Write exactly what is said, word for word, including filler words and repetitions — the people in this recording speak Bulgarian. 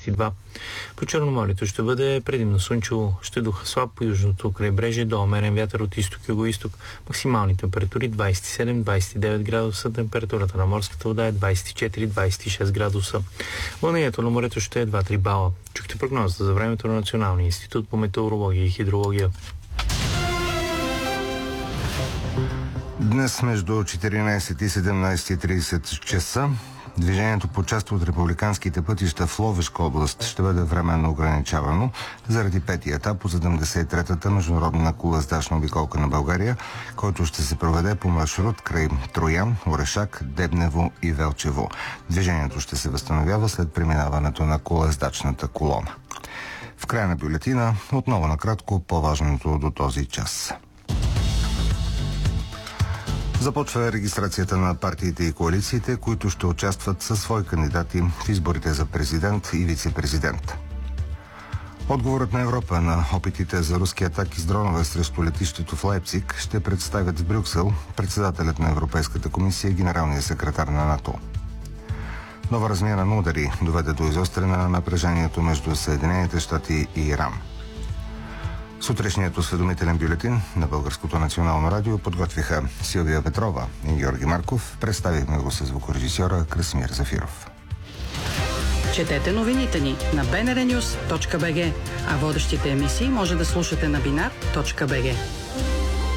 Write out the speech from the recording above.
двадесет и два. По Черноморието ще бъде предимно слънчево, ще духа слаб по южното крайбрежие до умерен вятър от изток и югоизток. Максимални температури двадесет и седем до двадесет и девет градуса, температурата на морската вода е двадесет и четири до двадесет и шест градуса. Вълнението на морето ще е два-три бала. Чухте прогнозата за времето на Националния институт по метеорология и хидрология. Днес между четиринадесет и седемнадесет и тридесет часа движението по част от републиканските пътища в Ловешка област ще бъде временно ограничавано заради петия етап от седемдесет и третата международна колоездачна обиколка на България, който ще се проведе по маршрут край Троян, Орешак, Дебнево и Велчево. Движението ще се възстановява след преминаването на колоездачната колона. В края на бюлетина отново накратко по-важното до този час. Започва регистрацията на партиите и коалициите, които ще участват със свои кандидати в изборите за президент и вице-президент. Отговорът на Европа на опитите за руски атаки с дронове срещу летището в Лайпциг ще представят в Брюксел председателят на Европейската комисия и генералният секретар на НАТО. Нова размяна на удари доведе до изостряне на напрежението между Съединените щати и Иран. Сутрешният осведомителен бюлетин на Българското национално радио подготвиха Силвия Петрова и Георги Марков. Представихме го с звукорежисьора Красимир Зафиров. Четете новините ни на би ен ар нюз точка би джи, а водещите емисии може да слушате на бинар точка би джи.